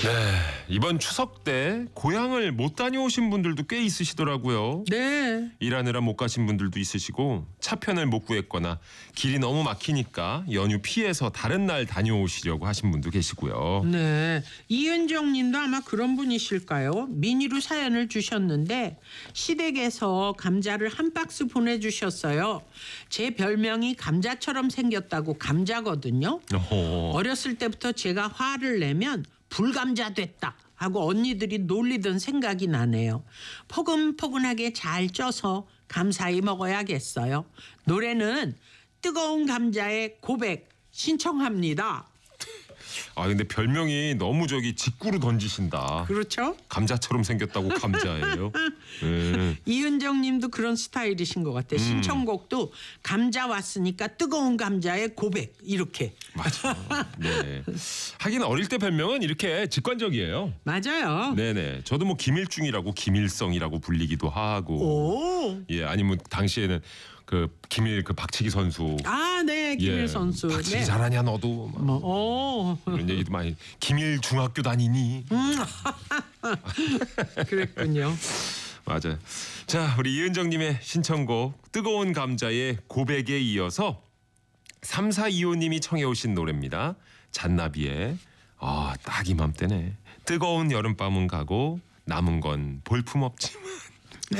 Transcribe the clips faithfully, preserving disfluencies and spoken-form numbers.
네, 이번 추석 때 고향을 못 다녀오신 분들도 꽤 있으시더라고요. 네. 일하느라 못 가신 분들도 있으시고 차편을 못 구했거나 길이 너무 막히니까 연휴 피해서 다른 날 다녀오시려고 하신 분도 계시고요. 네. 이은정 님도 아마 그런 분이실까요? 미니로 사연을 주셨는데 시댁에서 감자를 한 박스 보내주셨어요. 제 별명이 감자처럼 생겼다고 감자거든요. 어허. 어렸을 때부터 제가 화를 내면 불감자 됐다 하고 언니들이 놀리던 생각이 나네요. 포근포근하게 잘 쪄서 감사히 먹어야겠어요. 노래는 뜨거운 감자의 고백 신청합니다. 아 근데 별명이 너무 저기 직구로 던지신다. 그렇죠? 감자처럼 생겼다고 감자예요. 네. 이은정 님도 그런 스타일이신 것 같아요. 신청곡도 감자 왔으니까 뜨거운 감자의 고백 이렇게. 맞아. 네. 하긴 어릴 때 별명은 이렇게 직관적이에요. 맞아요. 네네. 저도 뭐 김일중이라고 김일성이라고 불리기도 하고. 오. 예, 아니면 당시에는 그 김일 그 박치기 선수. 아, 네. 김일 예, 선수. 박치기 네. 잘하냐 너도. 막 뭐, 오. 이런 얘기도 많이. 김일 중학교 다니니. 그랬군요. 맞아요. 자, 우리 이은정님의 신청곡 뜨거운 감자의 고백에 이어서 삼사이오님이 청해 오신 노래입니다. 잔나비의 아, 딱 이맘때네. 뜨거운 여름밤은 가고 남은 건 볼품없지만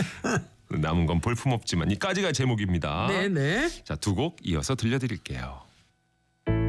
남은 건 볼품없지만 이까지가 제목입니다. 네네. 자, 두 곡 이어서 들려드릴게요.